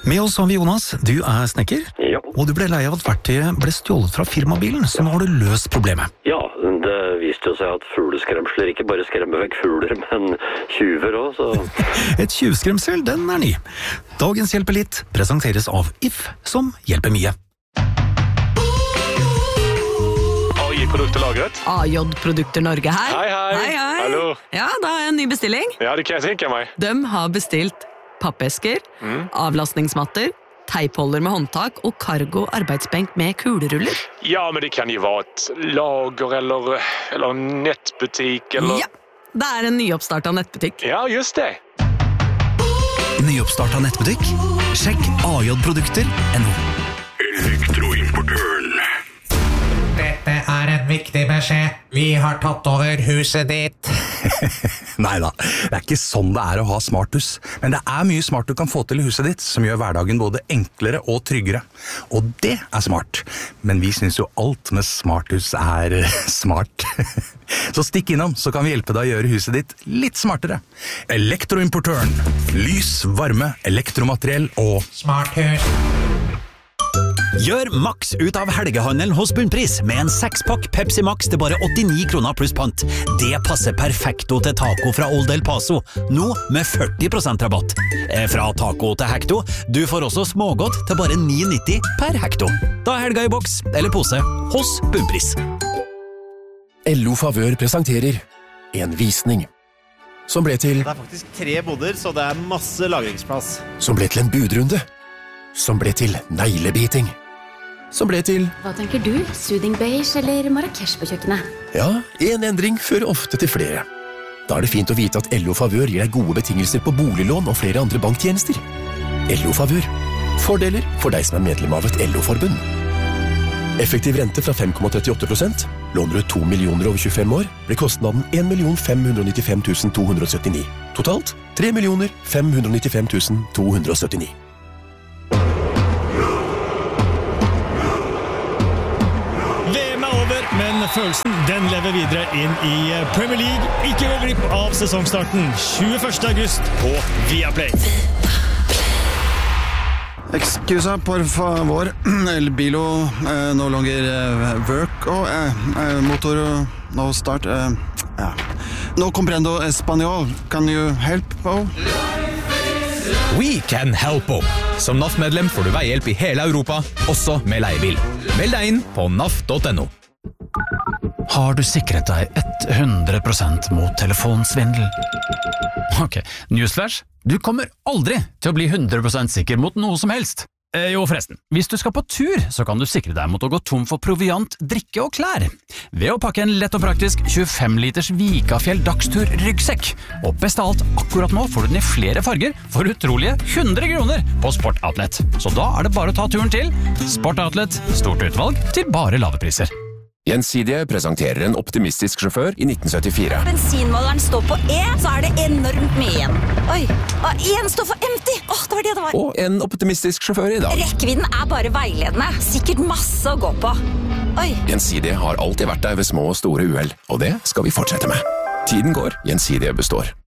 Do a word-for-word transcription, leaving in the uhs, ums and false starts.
Med oss har vi Jonas, du er snekker, Ja. og du ble lei av at verktøyet ble stjålet fra firmabilen, så nå har du løst problemet. Ja, det viste jo seg at fugleskremsler ikke bare skremmer vekk fugler, men tjuver også, så... Et tjuvskremsel, den er ny. Dagens Hjelper litt presenteres av If, som hjelper mye. A J-produkterlagret. A J-produkter Norge her. Hei, hei. Hei, hei. Hallo. Ja, da er en ny bestilling. Ja, det kan jeg tenke meg. De har bestilt pappesker, Mm. avlastningsmatter, teipholder med håndtak og cargo arbeidsbenk med kuleruller. Ja, men det kan jo være et lager eller, eller en nettbutikk eller... Ja, det er en nyoppstartet nettbutikk. Ja, just det. Nyoppstartet nettbutikk? Sjekk A J-produkter punktum N O. Elektroimportøren. Dette er en viktig beskjed. Vi har tatt over huset ditt. Neida, det er ikke sånn det er å ha smarthus. Men det er mye smart du kan få til i huset ditt, som gjør hverdagen både enklere og tryggere. Og det er smart. Men vi synes jo alt med smarthus er smart. Så stikk innom, så kan vi hjelpe deg å gjøre huset ditt litt smartere. Elektroimportøren. Lys, varme, elektromateriell og Smarthus. Gjør maks ut av helgehandelen hos Bunnpris med en sekspakk Pepsi Max til bare åttini kroner pluss pant. Det passer perfekto til taco fra Old El Paso, nå med førti prosent rabatt. Eh, Fra taco til hekto, du får også smågodt til bare ni nitti per hekto. Da er helga i boks eller pose hos Bunnpris. L O Favør presenterer en visning som ble til Det er faktisk tre boder, så det er masse lagringsplass. som ble til en budrunde, som ble til neglebiting, som ble til Hva tenker du? Soothing beige eller Marrakesh på kjøkkenet? ja, en endring fører ofte til flere. Da er det fint å vite at L O Favør gir deg gode betingelser på boliglån og flere andre banktjenester. L O Favør. Fordeler for deg som er medlem av et L O-forbund. Effektiv rente fra fem komma trettiåtte prosent. Låner du to millioner over tjuefem år, blir kostnaden en million fem hundre nittifem tusen to hundre syttini. Totalt tre millioner fem hundre nittifem tusen to hundre syttini. V M er over, men følelsen den lever videre inn i Premier League. Ikke gå glipp av sesongstarten tjueførste august på Viaplay. Excusa, por favor. El bilo eh, no longer eh, work. Oh, eh, eh, motor no start. Eh, ja. No comprendo español. Can you help? Oh? We can help you. Som N A F-medlem får du veihjelp i hele Europa, også med leiebil. Meld deg inn på N A F punktum N O. Har du sikret deg hundre prosent mot telefonsvindel? Ok, newsflash. Du kommer aldri til å bli hundre prosent sikker mot noe som helst. Eh, jo forresten, hvis du skal på tur, så kan du sikre deg mot å gå tom for proviant, drikke og klær. Ved å pakke en lett og praktisk tjuefem liters Vikafjell dagstur ryggsekk. Og best av alt, akkurat nå får du den i flere farger for utrolige hundre kroner på Sport Outlet. Så da er det bare å ta turen til Sport Outlet, stort utvalg til bare lave priser. Gjensidige presenterer en optimistisk sjåfør i nitten syttifire. Bensinmåleren står på E, så er det enormt mye igjen. Oi, og en står for empty. Åh, det var det det var. Og en optimistisk sjåfør i dag. Rekkevidden er bare veiledende. Sikkert masse å gå på. Oi. Gjensidige har alltid vært der ved små og store uhell, og det skal vi fortsette med. Tiden går, Gjensidige består.